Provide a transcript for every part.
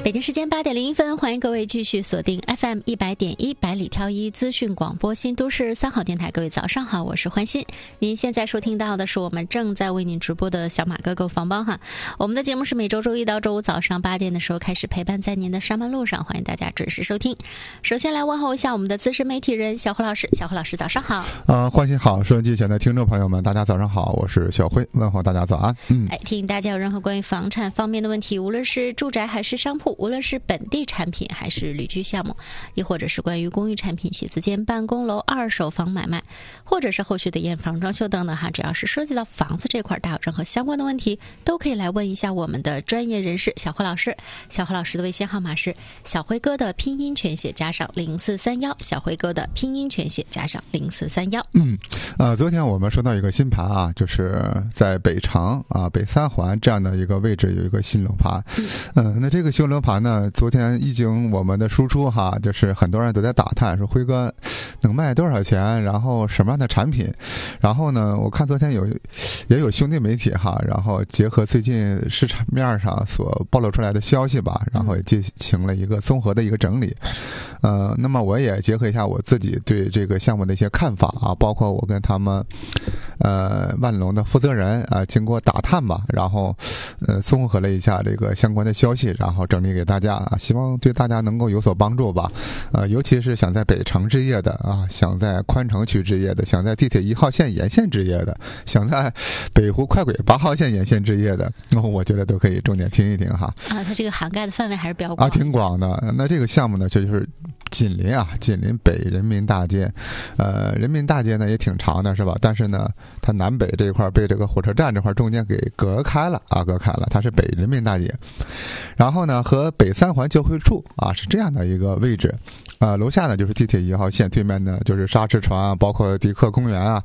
北京时间8点01分，欢迎各位继续锁定 FM 100.1百里挑一资讯广播新都市3号电台。各位早上好，我是欢欣。您现在收听到的是我们正在为您直播的小马哥购房帮哈。我们的节目是每周周一到周五早上8点的时候开始陪伴在您的上班路上，欢迎大家准时收听。首先来问候一下我们的资深媒体人小辉老师，小辉老师早上好。 欢欣好，收音机前的听众朋友们，大家早上好，我是小辉，问候大家早安。 提醒大家有任何关于房产方面的问题，无论是住宅还是商铺，无论是本地产品还是旅居项目，亦或者是关于公寓产品、写字间、办公楼、二手房买卖，或者是后续的验房、装修等等哈，只要是涉及到房子这块，大家有任何相关的问题，都可以来问一下我们的专业人士小辉老师。小辉老师的微信号码是小辉哥的拼音全写加上0431，小辉哥的拼音全写加上0431。 昨天我们收到一个新盘啊，就是在北城啊北三环这样的一个位置有一个新楼盘。那这个新楼盘呢，昨天一经我们的输出哈，就是很多人都在打探说辉哥能卖多少钱，然后什么样的产品。然后呢，我看昨天也有兄弟媒体哈，然后结合最近市场面上所暴露出来的消息吧，然后也进行了一个综合的一个整理。那么我也结合一下我自己对这个项目的一些看法啊，包括我跟他们万隆的负责人啊经过打探吧，然后综合了一下这个相关的消息，然后整理给大家啊，希望对大家能够有所帮助吧。尤其是想在北城置业的啊，想在宽城区置业的，想在地铁1号线沿线置业的，想在北湖快轨8号线沿线置业的，我觉得都可以重点听一听哈。 它这个涵盖的范围还是比较广挺广的。那这个项目呢，这就是紧邻北人民大街。人民大街呢也挺长的是吧？但是呢，它南北这一块被这个火车站这块中间给隔开了，它是北人民大街。然后呢，和北三环交汇处啊是这样的一个位置。楼下呢就是地铁1号线，对面呢就是沙池船啊，包括迪克公园啊。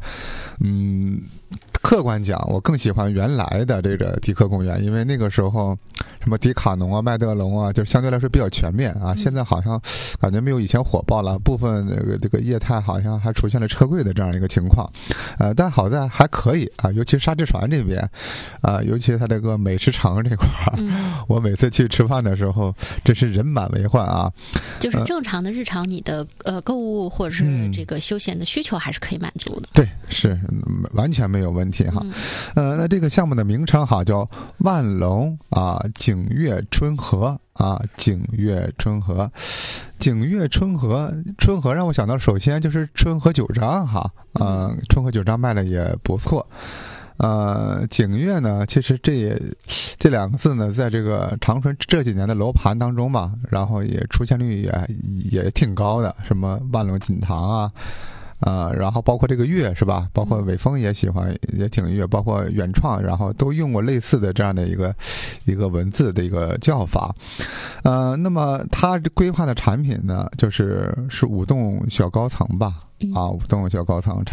客观讲，我更喜欢原来的这个迪克公园，因为那个时候什么迪卡侬啊、麦德龙啊，就相对来说比较全面啊。现在好像感觉没有以前火爆了，部分这个业态好像还出现了车柜的这样一个情况。但好在还可以啊，尤其沙池船这边尤其它这个美食城这块我每次去吃饭的时候真是人满为患啊。 就是正常的日常你的购物或者是这个休闲的需求还是可以满足的。 对，是完全没有问题哈。那这个项目的名称哈叫万隆景悦春和景悦春和。景悦春和让我想到首先就是春和酒章哈。春和酒章卖的也不错。景悦呢，其实这两个字呢，在这个长春这几年的楼盘当中吧，然后也出现率也挺高的，什么万隆锦堂然后包括这个悦是吧？包括伟峰也喜欢，也挺悦，包括原创，然后都用过类似的这样的一个文字的一个叫法。那么它规划的产品呢，是5栋小高层吧？5栋小高层。